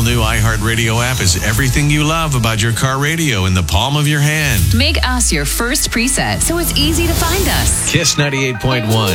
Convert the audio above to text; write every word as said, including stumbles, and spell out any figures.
all-new iHeartRadio app is everything you love about your car radio in the palm of your hand. Make us your first preset so it's easy to find us. Kiss ninety-eight point one.